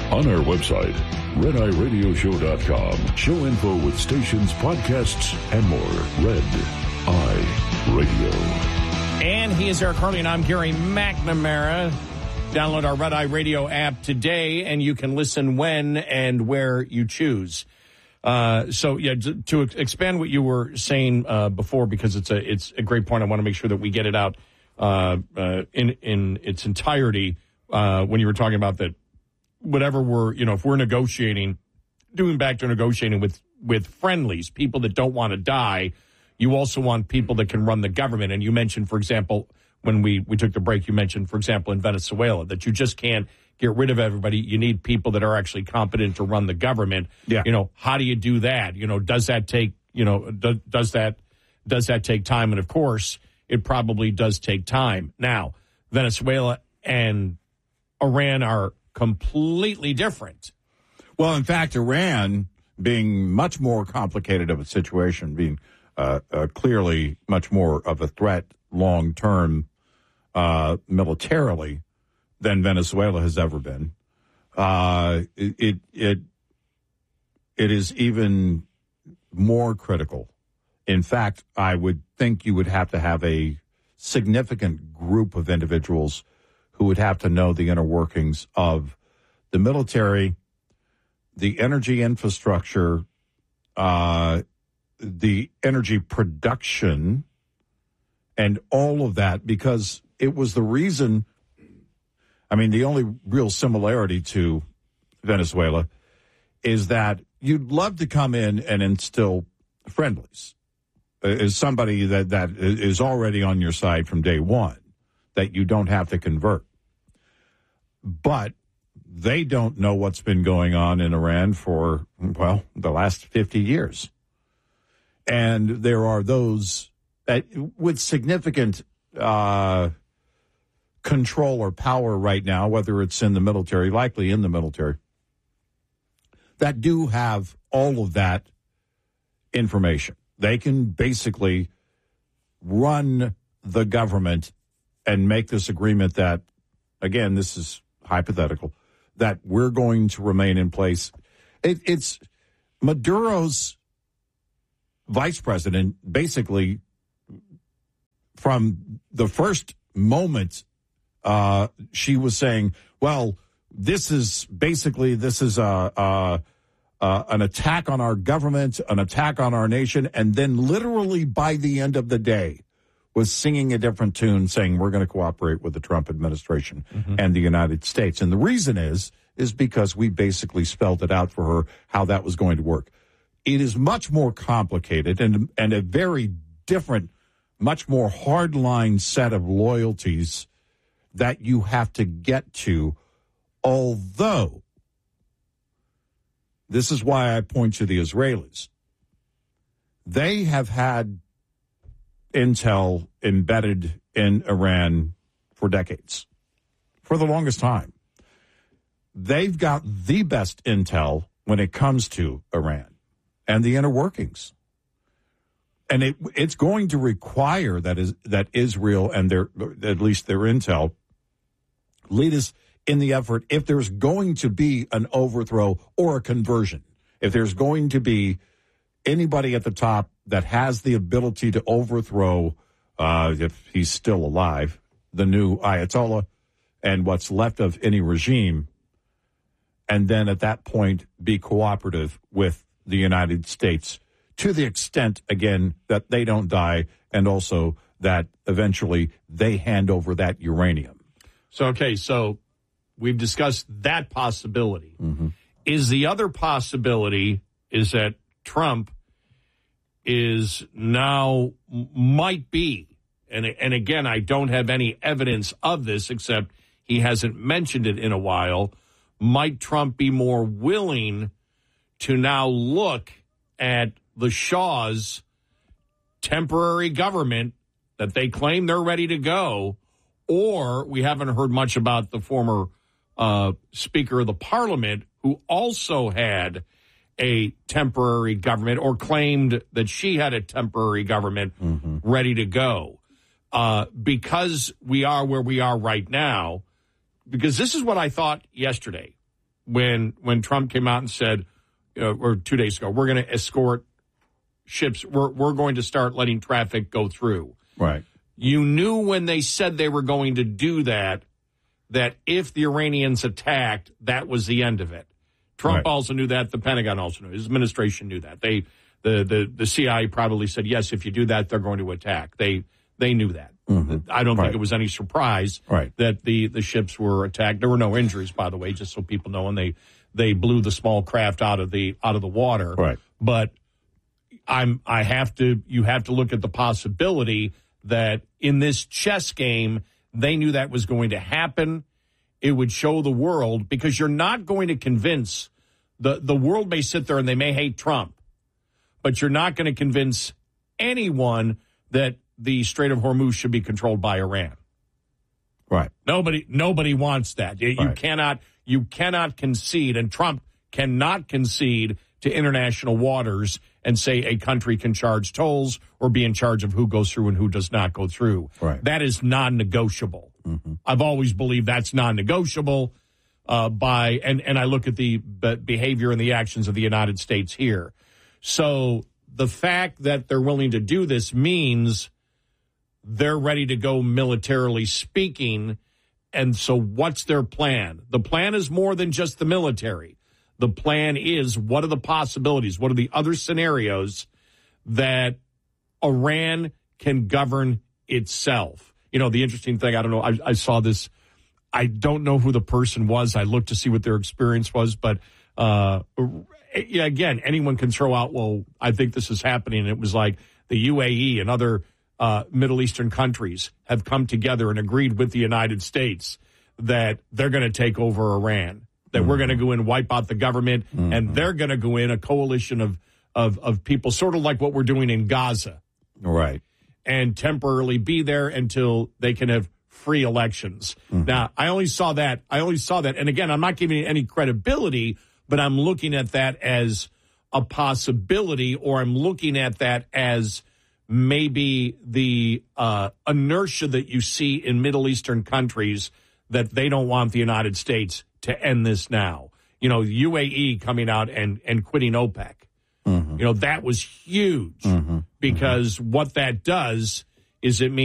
On our website, RedEyeRadioShow.com. Show info with stations, podcasts, and more. Red Eye Radio. And he is Eric Harley, and I'm Gary McNamara. Download our Red Eye Radio app today, and you can listen when and where you choose. To expand what you were saying before, because it's a great point. I want to make sure that we get it out in its entirety. When you were talking about that, whatever if we're negotiating, doing back to negotiating with friendlies, people that don't want to die, you also want people that can run the government. And you mentioned, for example, when we took the break, you mentioned, for example, in Venezuela, that you just can't get rid of everybody. You need people that are actually competent to run the government. Yeah. How do you do that? Does that take, does that take time? And of course, it probably does take time. Now, Venezuela and Iran are completely different. Well, in fact, Iran being much more complicated of a situation, being clearly much more of a threat long-term militarily than Venezuela has ever been. It is even more critical. In fact, I would think you would have to have a significant group of individuals who would have to know the inner workings of the military, the energy infrastructure, the energy production, and all of that, because it was the reason. I mean, the only real similarity to Venezuela is that you'd love to come in and instill friendlies as somebody that is already on your side from day one, that you don't have to convert. But they don't know what's been going on in Iran for, the last 50 years. And there are those that, with significant control or power right now, whether it's in the military, likely in the military, that do have all of that information. They can basically run the government and make this agreement that, again, this is hypothetical, that we're going to remain in place. It's Maduro's vice president, basically, from the first moment, she was saying, well, this is an attack on our government, an attack on our nation, and then literally by the end of the day was singing a different tune, saying we're going to cooperate with the Trump administration and the United States. And the reason is because we basically spelled it out for her how that was going to work. It is much more complicated and a very different, much more hardline set of loyalties that you have to get to, although this is why I point to the Israelis. They have had intel embedded in Iran for decades, for the longest time. They've got the best intel when it comes to Iran and the inner workings. And it's going to require that Israel and at least their intel lead us in the effort, if there's going to be an overthrow or a conversion, if there's going to be anybody at the top that has the ability to overthrow, if he's still alive, the new Ayatollah and what's left of any regime, and then at that point be cooperative with the United States to the extent, again, that they don't die, and also that eventually they hand over that uranium. So we've discussed that possibility. Is the other possibility is that Trump is now might be, and again, I don't have any evidence of this except he hasn't mentioned it in a while, might Trump be more willing to now look at the Shah's temporary government that they claim they're ready to go, or we haven't heard much about the former Speaker of the Parliament who also had a temporary government or claimed that she had a temporary government ready to go. Because we are where we are right now, because this is what I thought yesterday when Trump came out and said, or 2 days ago, we're going to escort ships. We're going to start letting traffic go through. Right. You knew when they said they were going to do that if the Iranians attacked, that was the end of it. Trump also knew that. The Pentagon also knew. His administration knew that. The CIA probably said, yes, if you do that, they're going to attack. They knew that. Mm-hmm. I don't think it was any surprise that the ships were attacked. There were no injuries, by the way, just so people know, and they blew the small craft out of the water. Right. But you have to look at the possibility that in this chess game, they knew that was going to happen. It would show the world, because you're not going to convince the world may sit there and they may hate Trump, but you're not going to convince anyone that the Strait of Hormuz should be controlled by Iran. Right. Nobody wants that. You cannot concede, and Trump cannot concede to international waters and say a country can charge tolls or be in charge of who goes through and who does not go through. Right. That is non-negotiable. Mm-hmm. I've always believed that's non-negotiable. And I look at the behavior and the actions of the United States here. So the fact that they're willing to do this means they're ready to go militarily speaking. And so what's their plan? The plan is more than just the military. The plan is, what are the possibilities? What are the other scenarios that Iran can govern itself? You know, the interesting thing, I don't know, I saw this. I don't know who the person was. I looked to see what their experience was. But, again, anyone can throw out, well, I think this is happening. And it was like the UAE and other Middle Eastern countries have come together and agreed with the United States that they're going to take over Iran, that we're going to go in and wipe out the government, and they're going to go in, a coalition of people, sort of like what we're doing in Gaza. Right. And temporarily be there until they can have free elections. Mm-hmm. Now, I only saw that. And again, I'm not giving it any credibility, but I'm looking at that as a possibility, or I'm looking at that as maybe the inertia that you see in Middle Eastern countries, that they don't want the United States to end this now. You know, UAE coming out and quitting OPEC. Mm-hmm. You know, that was huge, because what that does is it means